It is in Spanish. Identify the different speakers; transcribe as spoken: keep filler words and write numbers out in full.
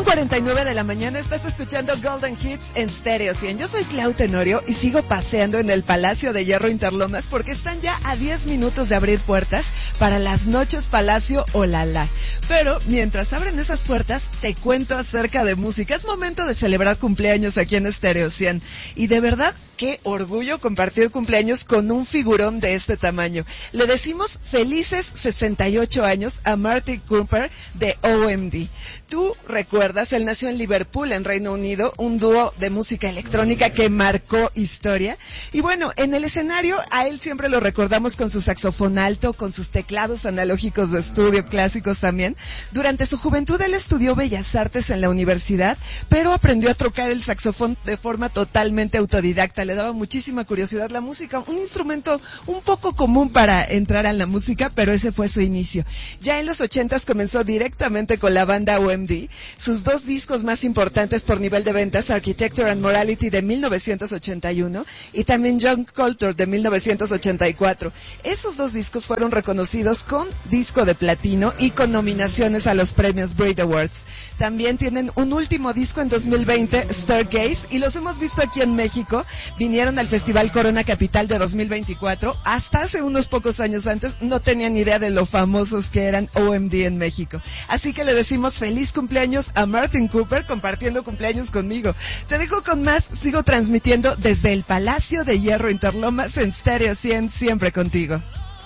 Speaker 1: cuarenta y nueve de la mañana, estás escuchando Golden Hits en Stereo cien. Yo soy Clau Tenorio y sigo paseando en el Palacio de Hierro Interlomas porque están ya a diez minutos de abrir puertas para las noches Palacio Olala. Pero mientras abren esas puertas, te cuento acerca de música. Es momento de celebrar cumpleaños aquí en Stereo cien. Y de verdad, qué orgullo compartir cumpleaños con un figurón de este tamaño. Le decimos felices sesenta y ocho años a Martin Cooper de O M D. Tú recuerdas, él nació en Liverpool, en Reino Unido, un dúo de música electrónica que marcó historia. Y bueno, en el escenario a él siempre lo recordamos con su saxofón alto, con sus teclados analógicos de estudio, clásicos también. Durante su juventud él estudió Bellas Artes en la universidad, pero aprendió a tocar el saxofón de forma totalmente autodidacta. Le daba muchísima curiosidad la música, un instrumento un poco común para entrar a la música, pero ese fue su inicio. Ya en los ochentas comenzó directamente con la banda O M D. Sus dos discos más importantes por nivel de ventas, Architecture and Morality de mil novecientos ochenta y uno y también Young Culture de mil novecientos ochenta y cuatro. Esos dos discos fueron reconocidos con disco de platino y con nominaciones a los premios Brit Awards. También tienen un último disco en dos mil veinte, Stargaze, y los hemos visto aquí en México. Vinieron al Festival Corona Capital de dos mil veinticuatro. Hasta hace unos pocos años antes no tenían idea de lo famosos que eran O M D en México. Así que le decimos feliz cumpleaños a Martin Cooper compartiendo cumpleaños conmigo. Te dejo con más, sigo transmitiendo desde el Palacio de Hierro Interlomas en Stereo cien, siempre contigo.